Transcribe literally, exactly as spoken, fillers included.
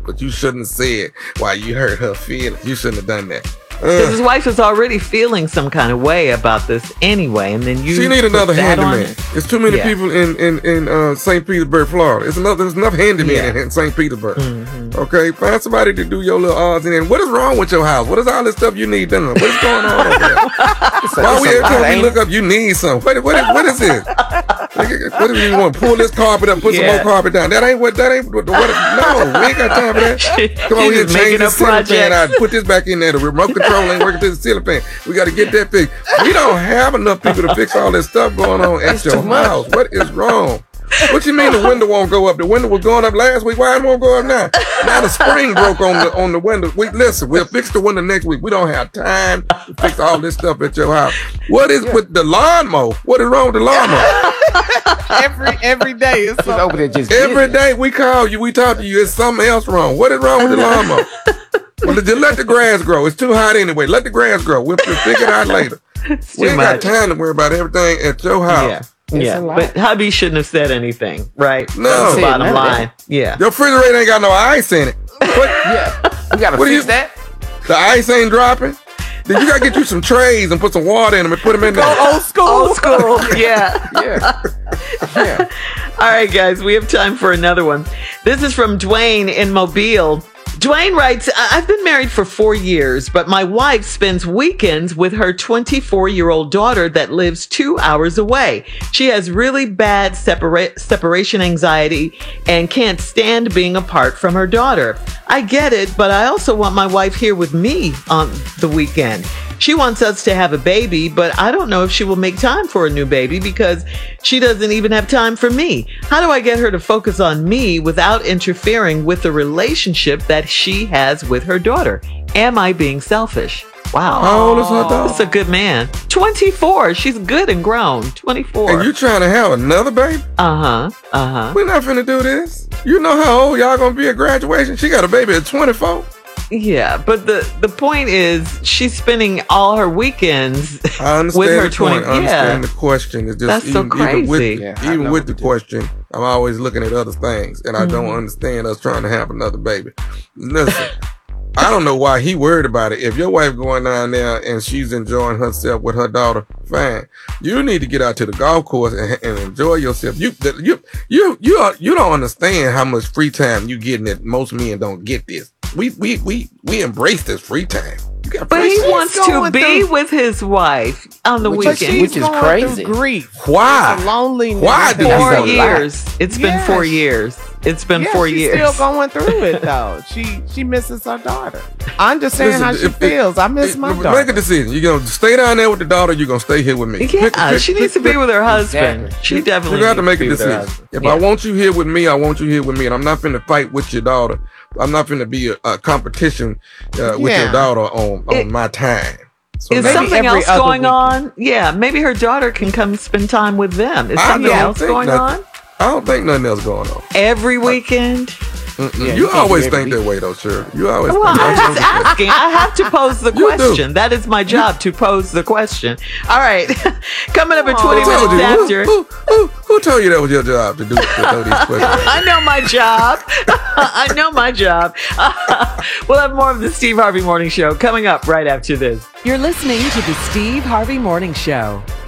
but you shouldn't have said why you hurt her feelings. You shouldn't have done that. Because his wife is already feeling some kind of way about this anyway, and then you. She need another handyman. It. There's too many yeah. people in in in uh, Saint Petersburg, Florida. It's enough. There's enough handymen yeah. in, in Saint Petersburg. Mm-hmm. Okay, find somebody to do your little odds and ends. What is wrong with your house? What is all this stuff you need done? What is going on over there? Why we every time we look up, you need something? What what is, what is this? What do you want? Pull this carpet up, put yeah. some more carpet down. That ain't what. That ain't what. what no, we ain't got time for that. Come on here, change this ceiling fan out. Put this back in there. The remote control ain't working to the ceiling fan. We got to get that fixed. We don't have enough people to fix all this stuff going on at it's your house. What is wrong? What you mean the window won't go up? The window was going up last week. Why it won't go up now? Now the spring broke on the on the window. We listen. We'll fix the window next week. We don't have time to fix all this stuff at your house. What is yeah. with the lawnmower? What is wrong with the lawnmower? every every day it's over there. Just every day we call you. We talk to you. It's something else wrong. What is wrong with the lawnmower? Well, just let the grass grow. It's too hot anyway. Let the grass grow. We'll figure it out later. We ain't much. got time to worry about everything at your house. Yeah. It's yeah, but hubby shouldn't have said anything, right? No. That's the bottom line. Yeah. Your refrigerator ain't got no ice in it. What? Yeah. We gotta what fix you, that. The ice ain't dropping. Then you gotta get you some trays and put some water in them and put them in there. Go old school. Old school. Yeah. Yeah. Yeah. All right, guys, we have time for another one. This is from Dwayne in Mobile. Dwayne writes, I've been married for four years, but my wife spends weekends with her twenty-four-year-old daughter that lives two hours away. She has really bad separa- separation anxiety and can't stand being apart from her daughter. I get it, but I also want my wife here with me on the weekend. She wants us to have a baby, but I don't know if she will make time for a new baby because she doesn't even have time for me. How do I get her to focus on me without interfering with the relationship that she has with her daughter? Am I being selfish? Wow. How old is her daughter? That's a good man. twenty-four. She's good and grown. twenty-four. And you trying to have another baby? Uh-huh. Uh-huh. We're not finna do this. You know how old y'all gonna be at graduation? She got a baby at twenty-four. Yeah, but the, the point is she's spending all her weekends I understand with her the point. twenty. I understand yeah. the question. It's just That's even, so crazy. Even with, yeah, even with the question, I'm always looking at other things, and I mm-hmm. don't understand us trying to have another baby. Listen, I don't know why he worried about it. If your wife going down there and she's enjoying herself with her daughter, fine. You need to get out to the golf course and, and enjoy yourself. You you you you are, you don't understand how much free time you getting that most men don't get this. We we we we embrace this free time. But he wants to be through, with his wife on the which weekend, is, which is crazy. Grief. Why? Loneliness. Why? Do four years. It's been yes. four years. It's been yeah, four she's years. Still going through it though. She she misses her daughter. I understand Listen, how she if, feels. I miss if, my if, daughter. Make a decision. You're gonna stay down there with the daughter. You're gonna stay here with me. Yeah, pick, pick, she pick, needs pick, to be with her husband. Exactly. She definitely. You have to needs make to a be with her decision. husband. If yeah. I want you here with me, I want you here with me, and I'm not finna fight with your daughter. I'm not finna be a, a competition uh, with Yeah. your daughter on on It- my time. So Is maybe something every else other going weekend. on? Yeah, maybe her daughter can come spend time with them. Is I something don't else think going nothing- on? I don't think nothing else going on. Every weekend? Yeah, you you can't always do think every that way, though, sure. You always. Well, think I'm that. just asking. I have to pose the You do. question. That is my job, to pose the question. All right. Coming up at Aw. twenty Who told minutes you? after. Who, who, who, who told you that was your job to do to throw these questions? I know my job. I know my job. We'll have more of the Steve Harvey Morning Show coming up right after this. You're listening to the Steve Harvey Morning Show.